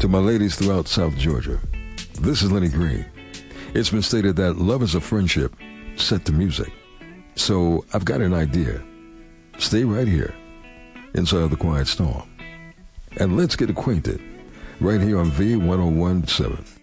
To my ladies throughout South Georgia, this is Lenny Green. It's been stated that love is a friendship set to music. So I've got an idea. Stay right here, inside the Quiet Storm. And let's get acquainted, right here on V1017.